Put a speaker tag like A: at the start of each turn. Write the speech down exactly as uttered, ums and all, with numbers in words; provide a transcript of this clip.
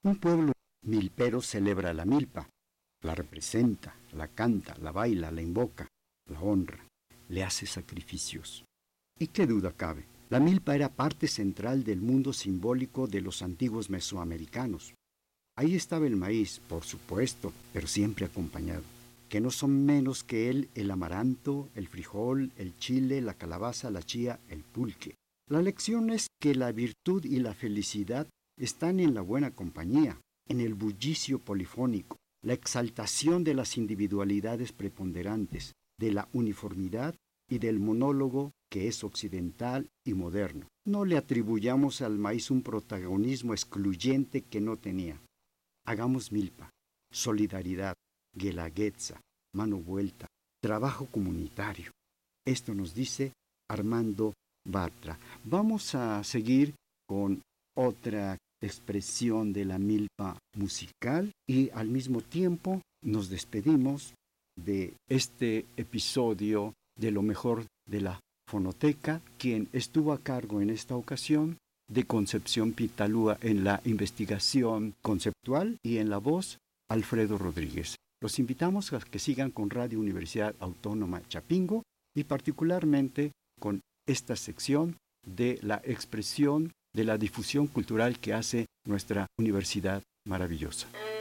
A: Un pueblo milpero celebra la milpa, la representa, la canta, la baila, la invoca, la honra, le hace sacrificios. ¿Y qué duda cabe? La milpa era parte central del mundo simbólico de los antiguos mesoamericanos. Ahí estaba el maíz, por supuesto, pero siempre acompañado, que no son menos que él el amaranto, el frijol, el chile, la calabaza, la chía, el pulque. La lección es que la virtud y la felicidad están en la buena compañía, en el bullicio polifónico, la exaltación de las individualidades preponderantes, de la uniformidad y del monólogo que es occidental y moderno. No le atribuyamos al maíz un protagonismo excluyente que no tenía. Hagamos milpa, solidaridad, guelaguetza, mano vuelta, trabajo comunitario. Esto nos dice Armando Bartra. Vamos a seguir con otra expresión de la milpa musical y al mismo tiempo nos despedimos de este episodio de lo mejor de la fonoteca, quien estuvo a cargo en esta ocasión de Concepción Pitalúa en la investigación conceptual y en la voz Alfredo Rodríguez. Los invitamos a que sigan con Radio Universidad Autónoma Chapingo y particularmente con esta sección de la expresión de la difusión cultural que hace nuestra universidad maravillosa.